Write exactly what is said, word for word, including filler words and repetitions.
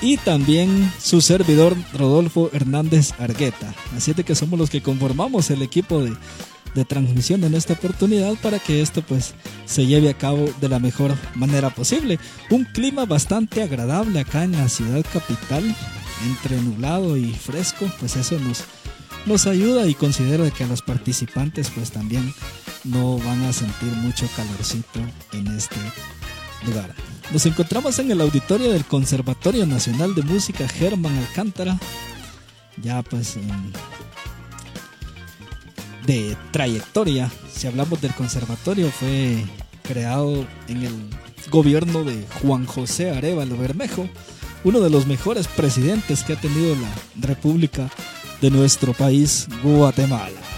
y también su servidor Rodolfo Hernández Argueta. Así es de que somos los que conformamos el equipo de, de transmisión en esta oportunidad para que esto pues se lleve a cabo de la mejor manera posible. Un clima bastante agradable acá en la ciudad capital, entre nublado y fresco, pues eso nos, nos ayuda, y considero que a los participantes pues también no van a sentir mucho calorcito en este lugar. Nos encontramos en el auditorio del Conservatorio Nacional de Música Germán Alcántara, ya pues en, de trayectoria. Si hablamos del conservatorio, fue creado en el gobierno de Juan José Arévalo Bermejo, uno de los mejores presidentes que ha tenido la República de nuestro país, Guatemala.